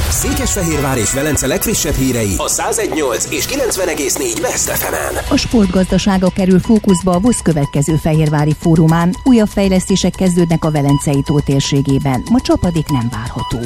Székesfehérvár és Velence legfrissebb hírei a 101.8 és 90.4 West FM-en. A sportgazdasága kerül fókuszba a VOSZ következő fehérvári fórumán. Újabb fejlesztések kezdődnek a Velencei tó térségében. Ma csapadék nem várható.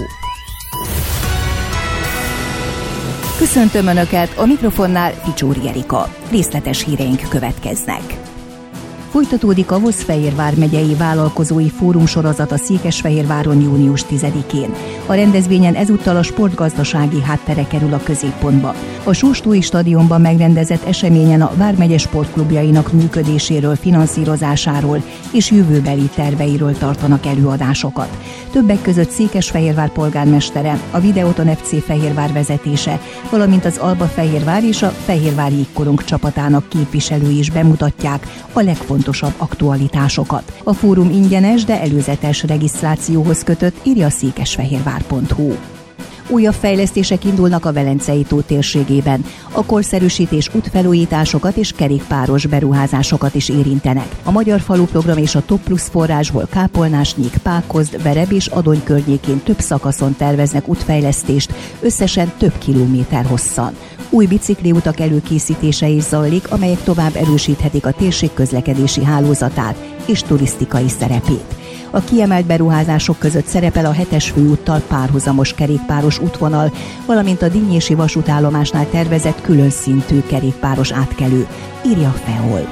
Köszöntöm Önöket, a mikrofonnál Ficsóri Erika. Részletes híreink következnek. Folytatódik a VOSZ Fehérvár megyei vállalkozói fórum sorozata Székesfehérváron június 10-én. A rendezvényen ezúttal a sportgazdasági háttere kerül a középpontba. A Sóstói stadionban megrendezett eseményen a vármegye sportklubjainak működéséről, finanszírozásáról és jövőbeli terveiről tartanak előadásokat. Többek között Székesfehérvár polgármestere, a Videoton FC Fehérvár vezetése, valamint az Alba Fehérvár és a Fehérvári Jégkorong csapatának képviselői is bemutatják a legfontosabb aktualitásokat. A fórum ingyenes, de előzetes regisztrációhoz kötött, írja a székesfehérvár.hu. Újabb fejlesztések indulnak a Velencei tó térségében. A korszerűsítés útfelújításokat és kerékpáros beruházásokat is érintenek. A Magyar Falu Program és a Top Plus forrásból Kápolnásnyék, Pákozd, Vereb és Adony környékén több szakaszon terveznek útfejlesztést, összesen több kilométer hosszan. Új bicikliutak előkészítése is zajlik, amelyek tovább erősíthetik a térség közlekedési hálózatát és turisztikai szerepét. A kiemelt beruházások között szerepel a 7-es főúttal párhuzamos kerékpáros útvonal, valamint a Dinnyési vasútállomásnál tervezett külön szintű kerékpáros átkelő, írja a FEOL.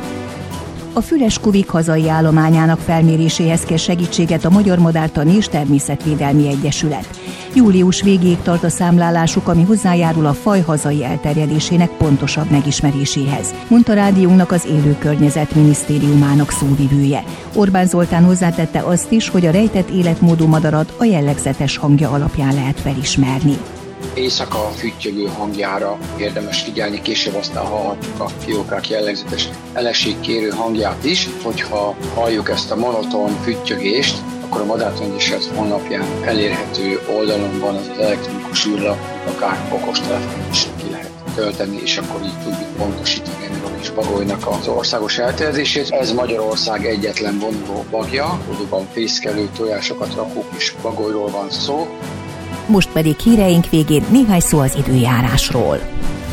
A Füles-Kuvik hazai állományának felméréséhez kér segítséget a Magyar Madártani és Természetvédelmi Egyesület. Július végéig tart a számlálásuk, ami hozzájárul a faj hazai elterjedésének pontosabb megismeréséhez, mondta rádiónknak az Élő Környezet Minisztériumának szóvivője. Orbán Zoltán hozzátette azt is, hogy a rejtett életmódú madarat a jellegzetes hangja alapján lehet felismerni. Éjszaka füttyögő hangjára érdemes figyelni, később aztán hallhatjuk a fiókák jellegzetes eleségkérő hangját is. Hogyha halljuk ezt a monoton füttyögést, akkor a Madártanyagysület honlapján elérhető oldalon van az elektronikus űrlap, akár okostelefon is ki lehet tölteni, és akkor így tudjuk pontosítani a kis bagolynak az országos elterjedését. Ez Magyarország egyetlen vonuló bagja, valóban fészkelő, tojásokat rakó kis bagolyról van szó. Most pedig híreink végén néhány szó az időjárásról.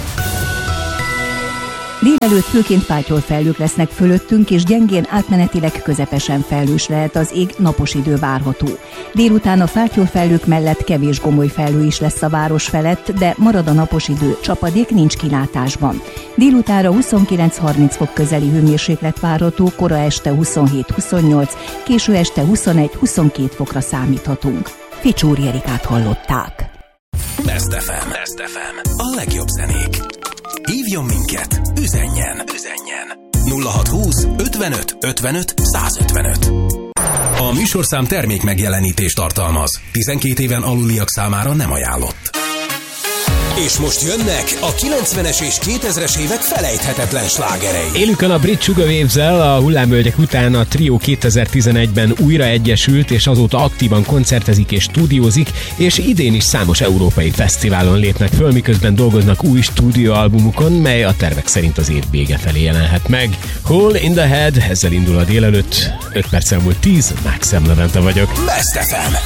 Délelőtt főként fátyolfelhők lesznek fölöttünk, és gyengén átmenetileg közepesen felhős lehet az ég, napos idő várható. Délután a fátyolfelhők mellett kevés gomoly felhő is lesz a város felett, de marad a napos idő, csapadék nincs kilátásban. Délutánra 29-30 fok közeli hőmérséklet várható, kora este 27-28, késő este 21-22 fokra számíthatunk. Ficsóri Erikát hallották. Best FM. A legjobb zenék. Hívjon minket, üzenjen. 0620 55 55 155. A műsorszám termék megjelenítést tartalmaz. 12 éven aluliak számára nem ajánlott. És most jönnek a 90-es és 2000-es évek felejthetetlen slágerei. Élükön a brit Sugar Waves-zel a hullámvölgyek után a trió 2011-ben újra egyesült, és azóta aktívan koncertezik és stúdiózik, és idén is számos európai fesztiválon lépnek föl, miközben dolgoznak új stúdióalbumukon, mely a tervek szerint az év vége felé jelenhet meg. Hole in the Head, ezzel indul a délelőtt, 5 perccel múlt 10, Mákszem Levente vagyok. Best FM.